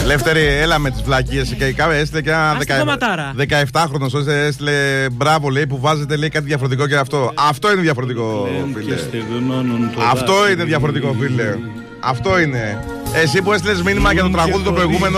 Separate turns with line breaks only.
Λεύτερη, έλα με τις βλακίες. Και έστειλε και ένα 17χρονος. Έστειλε μπράβο, λέει, που βάζετε, λέει, κάτι διαφορετικό και αυτό. Αυτό είναι διαφορετικό, φίλε. Αυτό είναι διαφορετικό, φίλε. Αυτό είναι. Εσύ που έστειλες μήνυμα για το τραγούδι το προηγούμενο.